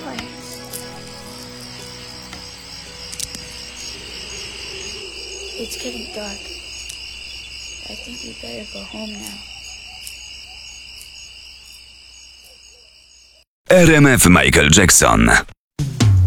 plants. It's getting dark. I think we better go home now. RMF Michael Jackson.